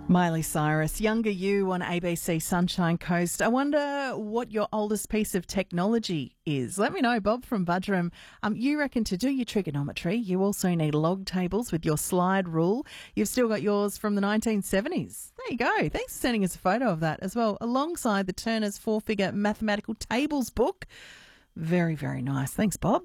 Miley Cyrus, Younger You on ABC Sunshine Coast. I wonder what your oldest piece of technology is. Let me know, Bob from Budgerum. You reckon to do your trigonometry, you also need log tables with your slide rule. You've still got yours from the 1970s. There you go. Thanks for sending us a photo of that as well, alongside the Turner's four-figure mathematical tables book. Very, very nice. Thanks, Bob.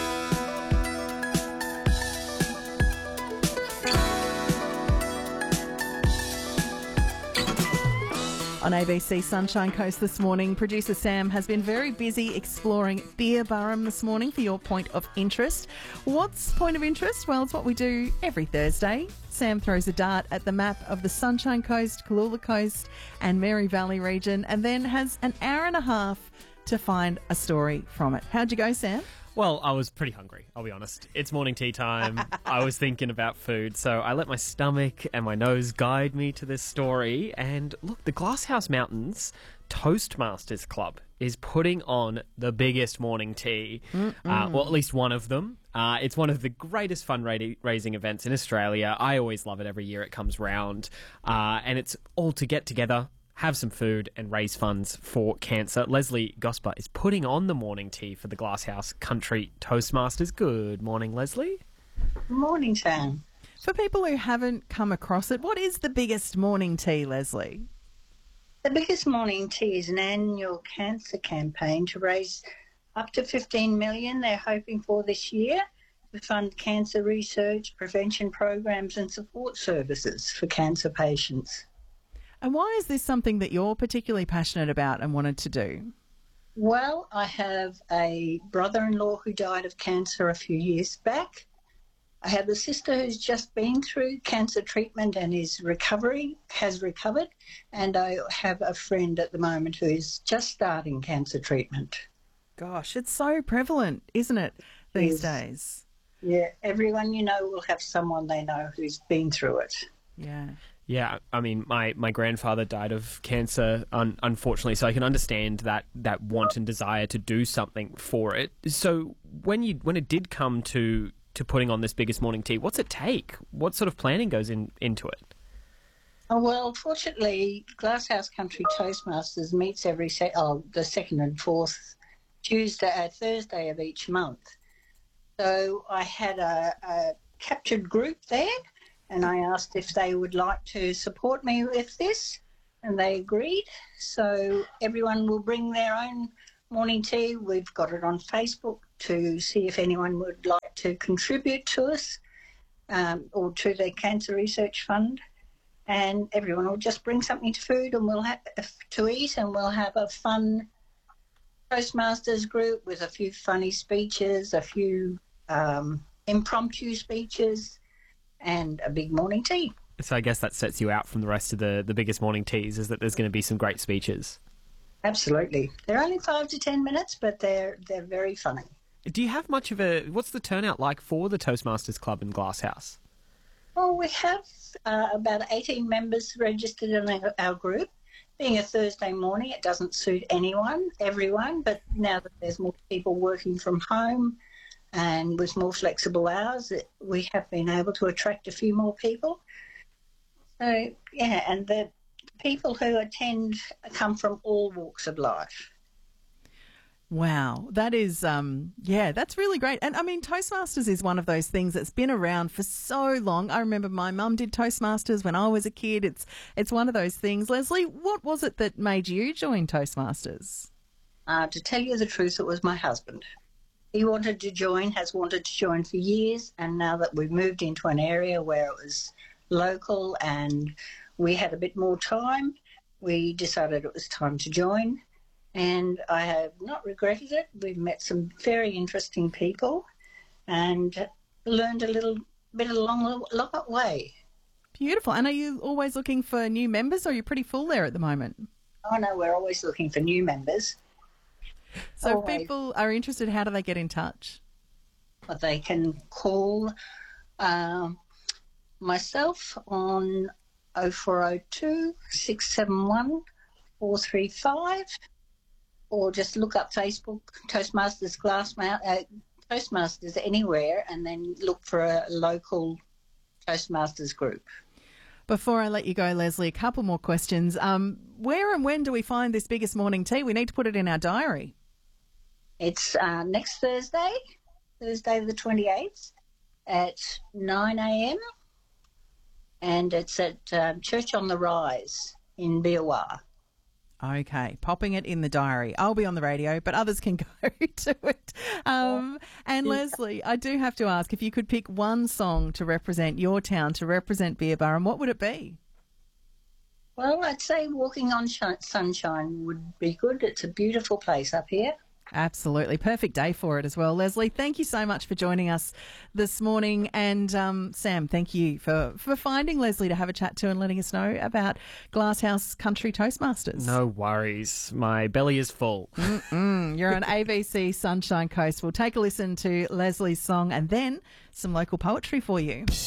On ABC Sunshine Coast this morning, producer Sam has been very busy exploring Beerburrum this morning for your point of interest. What's point of interest? Well, it's what we do every Thursday. Sam throws a dart at the map of the Sunshine Coast, Cooloola Coast and Mary Valley region and then has an hour and a half to find a story from it. How'd you go, Sam? Well, I was pretty hungry, I'll be honest. It's morning tea time. I was thinking about food, so I let my stomach and my nose guide me to this story. And look, the Glasshouse Mountains Toastmasters Club is putting on the biggest morning tea. Well, at least one of them. It's one of the greatest fundraising events in Australia. I always love it every year it comes round. And it's all to get together, have some food and raise funds for cancer. Leslie Gosper is putting on the morning tea for the Glasshouse Country Toastmasters. Good morning, Leslie. Good morning, Sam. For people who haven't come across it, what is the biggest morning tea, Leslie? The biggest morning tea is an annual cancer campaign to raise up to $15 million they're hoping for this year to fund cancer research, prevention programs and support services for cancer patients. And why is this something that you're particularly passionate about and wanted to do? Well, I have a brother-in-law who died of cancer a few years back. I have a sister who's just been through cancer treatment and has recovered. And I have a friend at the moment who is just starting cancer treatment. Gosh, it's so prevalent, isn't it, these days? Yeah, everyone you know will have someone they know who's been through it. Yeah. Yeah, I mean, my grandfather died of cancer, unfortunately, so I can understand that want and desire to do something for it. So when it did come to putting on this biggest morning tea, what's it take? What sort of planning goes into it? Oh, well, fortunately, Glasshouse Country Toastmasters meets every the second and fourth Thursday of each month. So I had a captured group there. And I asked if they would like to support me with this, and they agreed. So everyone will bring their own morning tea. We've got it on Facebook to see if anyone would like to contribute to us or to the Cancer Research Fund. And everyone will just bring something to food and we'll have to eat, and we'll have a fun Toastmasters group with a few funny speeches, a few impromptu speeches, and a big morning tea. So I guess that sets you out from the rest of the biggest morning teas, is that there's going to be some great speeches. Absolutely. They're only 5 to 10 minutes, but they're very funny. Do you have much of what's the turnout like for the Toastmasters Club in Glasshouse? Well, we have about 18 members registered in our group. Being a Thursday morning, it doesn't suit everyone, but now that there's more people working from home, and with more flexible hours, we have been able to attract a few more people. So, yeah, and the people who attend come from all walks of life. Wow, that is, that's really great. And I mean, Toastmasters is one of those things that's been around for so long. I remember my mum did Toastmasters when I was a kid. It's one of those things. Leslie, what was it that made you join Toastmasters? To tell you the truth, it was my husband. He has wanted to join for years, and now that we've moved into an area where it was local and we had a bit more time, we decided it was time to join, and I have not regretted it. We've met some very interesting people and learned a little bit along the way. Beautiful. And are you always looking for new members, or are you pretty full there at the moment? Oh, no, we're always looking for new members. So if people are interested, how do they get in touch? Well, they can call myself on 0402 671 435, or just look up Facebook, Toastmasters Toastmasters anywhere, and then look for a local Toastmasters group. Before I let you go, Leslie, a couple more questions. Where and when do we find this biggest morning tea? We need to put it in our diary. It's next Thursday, Thursday the 28th at 9 a.m. and it's at Church on the Rise in Biawar. Okay, popping it in the diary. I'll be on the radio, but others can go to it. And Leslie, I do have to ask, if you could pick one song to represent your town, to represent Beerburrum, what would it be? Well, I'd say Walking on Sunshine would be good. It's a beautiful place up here. Absolutely. Perfect day for it as well. Leslie, thank you so much for joining us this morning. And Sam, thank you for finding Leslie to have a chat to and letting us know about Glasshouse Country Toastmasters. No worries. My belly is full. You're on ABC Sunshine Coast. We'll take a listen to Leslie's song and then some local poetry for you.